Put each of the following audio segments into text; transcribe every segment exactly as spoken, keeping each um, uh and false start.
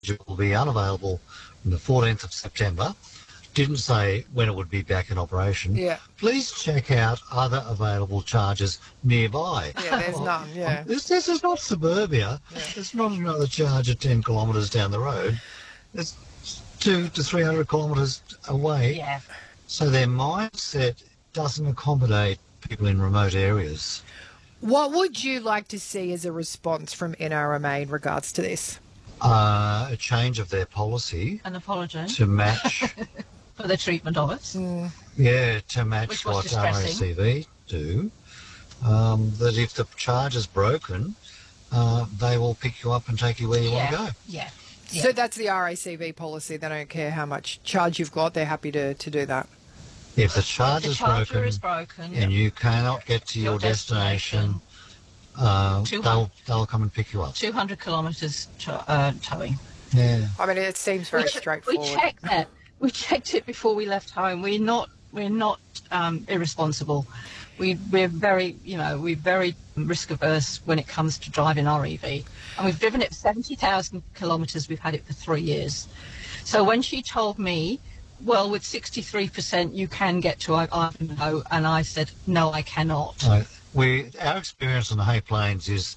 it will be unavailable from the fourteenth of September. Didn't say when it would be back in operation. Yeah. Please check out other available charges nearby. Yeah, there's Well, none, yeah. This, this is not suburbia. Yeah. It's not another charge at ten kilometres down the road. It's two to three hundred kilometres away. Yeah. So their mindset doesn't accommodate people in remote areas. What would you like to see as a response from N R M A in regards to this? Uh, a change of their policy An apology to match, for the treatment of it. Mm. yeah, to match Which was what R A distressing. C V do. Um, that if the charge is broken, uh, they will pick you up and take you where you yeah. want to go. Yeah. Yeah. So that's the R A C V policy. They don't care how much charge you've got. They're happy to, to do that. If the charge the is charger broken is broken. and you cannot get to your, Your destination, destination. uh, Two they'll, they'll come and pick you up. two hundred kilometres to, uh, towing. Yeah. I mean, it seems very we, che- straightforward. We checked that. We checked it before we left home. We're not. We're not um, irresponsible. We we're very. You know, we're very risk averse when it comes to driving our E V. And we've driven it seventy thousand kilometres. We've had it for three years. So when she told me, well, with sixty-three percent you can get to Ivanhoe, and I said, no, I cannot. Right. We, our experience on the Hay Plains is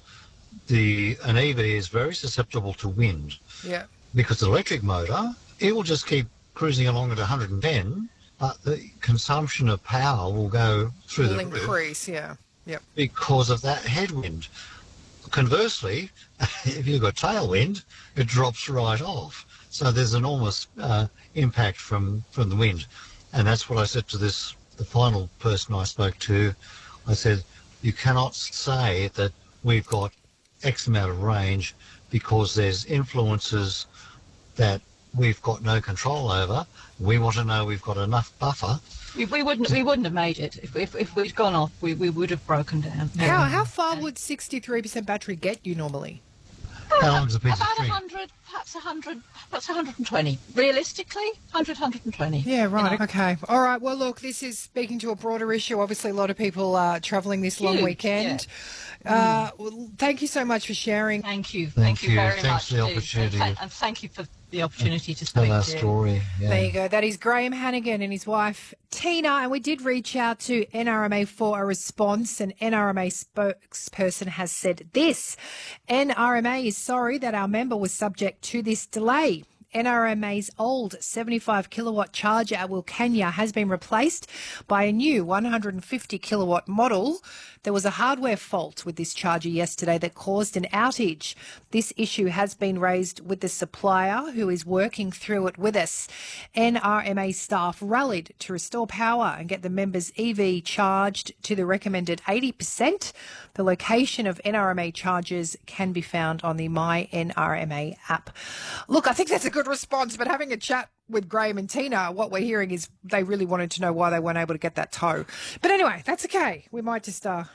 the an E V is very susceptible to wind Yeah. because the electric motor, it will just keep cruising along at one hundred ten, but the consumption of power will go through Will the roof increase, yeah. Yep. because of that headwind. Conversely, if you've got tailwind, it drops right off. So there's enormous uh, impact from, from the wind. And that's what I said to this, the final person I spoke to. I said, you cannot say that we've got X amount of range because there's influences that we've got no control over. We want to know we've got enough buffer. We, we wouldn't. We wouldn't have made it if if, if we'd gone off. We, we would have broken down. How how far would sixty-three percent battery get you normally? How long's a piece of About string? a hundred, perhaps a hundred, perhaps a hundred and twenty. Realistically, hundred, hundred and twenty. Yeah, right. You know? Okay. All right. Well, look, this is speaking to a broader issue. Obviously, a lot of people are travelling this long Huge, weekend. Uh, well, thank you so much for sharing. Thank you. Thank Thank, you you. very Thanks much. for the too. opportunity. And, th- and thank you for the opportunity to Tell speak our to you. story. Yeah. There you go. That is Graham Hannigan and his wife Tina, and we did reach out to N R M A for a response. An N R M A spokesperson has said this: N R M A is sorry that our member was subject to this delay. N R M A's old seventy-five kilowatt charger at Wilcannia has been replaced by a new one hundred fifty kilowatt model. There was a hardware fault with this charger yesterday that caused an outage. This issue has been raised with the supplier who is working through it with us. N R M A staff rallied to restore power and get the members' E V charged to the recommended eighty percent. The location of N R M A chargers can be found on the My N R M A app. Look, I think that's a good response, but having a chat with Graham and Tina, what we're hearing is they really wanted to know why they weren't able to get that tow. But anyway, that's okay. We might just uh,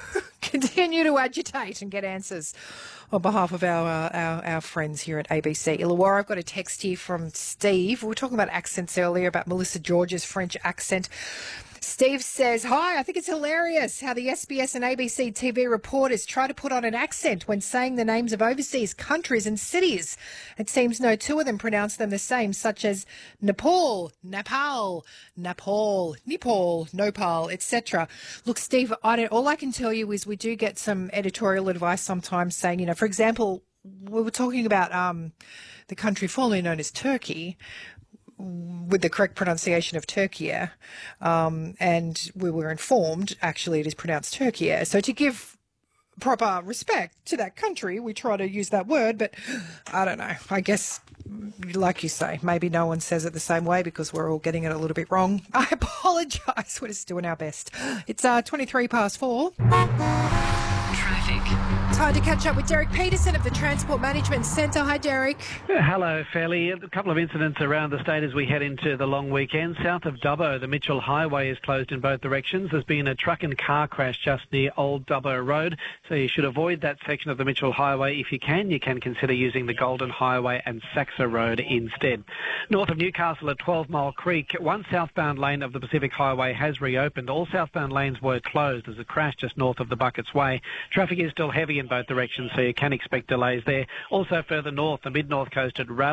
continue to agitate and get answers on behalf of our, uh, our our friends here at A B C Illawarra. I've got a text here from Steve. We were talking about accents earlier, about Melissa George's French accent. Steve says, hi, I think it's hilarious how the S B S and A B C T V reporters try to put on an accent when saying the names of overseas countries and cities. It seems no two of them pronounce them the same, such as Nepal, Nepal, Nepal, Nepal, Nopal, et cetera. Look, Steve, I don't, all I can tell you is we do get some editorial advice sometimes saying, you know, for example, we were talking about um, the country formerly known as Turkey, with the correct pronunciation of Turkey, um, and we were informed actually it is pronounced Turkey. So to give proper respect to that country, we try to use that word, but I don't know. I guess, like you say, maybe no one says it the same way because we're all getting it a little bit wrong. I apologise. We're just doing our best. It's uh, twenty-three past four. Traffic. Time to catch up with Derek Peterson of the Transport Management Centre. Hi, Derek. Hello, Fairly. A couple of incidents around the state as we head into the long weekend. South of Dubbo, the Mitchell Highway is closed in both directions. There's been a truck and car crash just near Old Dubbo Road, so you should avoid that section of the Mitchell Highway. If you can, you can consider using the Golden Highway and Saxa Road instead. North of Newcastle at twelve Mile Creek, one southbound lane of the Pacific Highway has reopened. All southbound lanes were closed. There's a crash just north of the Buckets Way. Traffic is still heavy in both directions, so you can expect delays there. Also further north, the mid-north coast at Raleigh.